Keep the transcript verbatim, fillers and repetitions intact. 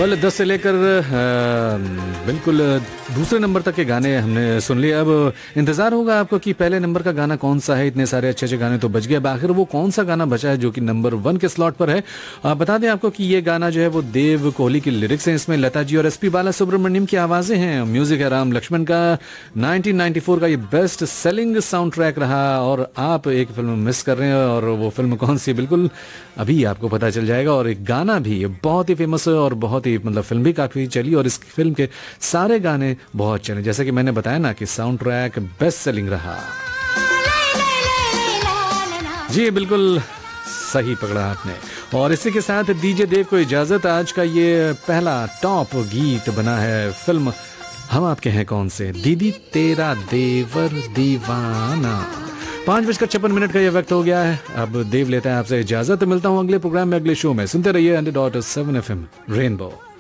Well दस से लेकर अ, बिल्कुल दूसरे नंबर तक के गाने हमने सुन लिए। अब इंतजार होगा आपको कि पहले नंबर का गाना कौन सा है। इतने सारे अच्छे अच्छे गाने तो बच गए, अब आखिर वो कौन सा गाना बचा है जो कि नंबर वन के स्लॉट पर है। आ, बता दें आपको कि ये गाना जो है वो देव कोहली की लिरिक्स हैं, इसमें लता जी और एस पी बाला सुब्रमण्यम की आवाजें हैं, म्यूजिक है राम लक्ष्मण का। नाइनटीन नाइंटी फोर का ये बेस्ट सेलिंग साउंड ट्रैक रहा और आप एक फिल्म मिस कर रहे हैं, और वो फिल्म कौन सी बिल्कुल अभी आपको पता चल जाएगा। और एक गाना भी बहुत ही फेमस है और बहुत ही मतलब फिल्म भी काफी चली, और इस फिल्म के सारे गाने बहुत चले। जैसे कि मैंने बताया ना कि साउंड ट्रैक बेस्ट सेलिंग रहा। जी बिल्कुल सही पकड़ा आपने। और इसी के साथ दीजिए देव को इजाजत। आज का ये पहला टॉप गीत बना है फिल्म हम आपके हैं कौन से, दीदी तेरा देवर दीवाना। पांच बजकर छप्पन मिनट का ये वक्त हो गया है। अब देव लेता है आपसे इजाजत। मिलता हूं अगले प्रोग्राम में, अगले शो में। सुनते रहिए hundred dot seven F M rainbow.